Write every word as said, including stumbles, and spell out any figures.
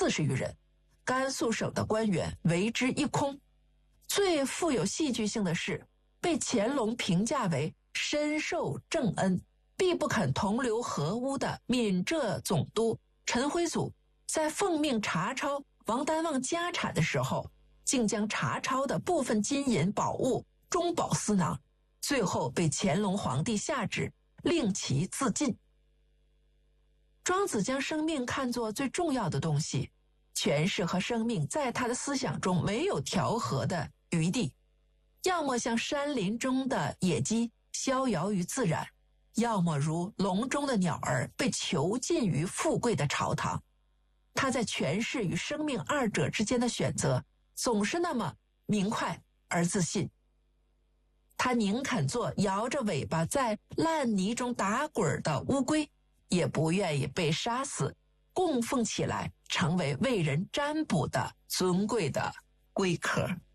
四十余人，甘肃省的官员为之一空。最富有戏剧性的是，被乾隆评价为深受正恩、必不肯同流合污的闽浙总督陈辉祖，在奉命查抄王丹旺家产的时候，竟将查抄的部分金银宝物中饱私囊，最后被乾隆皇帝下旨令其自尽。庄子将生命看作最重要的东西，权势和生命在他的思想中没有调和的余地，要么像山林中的野鸡逍遥于自然，要么如笼中的鸟儿被囚禁于富贵的朝堂。他在权势与生命二者之间的选择总是那么明快而自信。他宁肯做摇着尾巴在烂泥中打滚的乌龟，也不愿意被杀死，供奉起来成为为人占卜的尊贵的龟壳。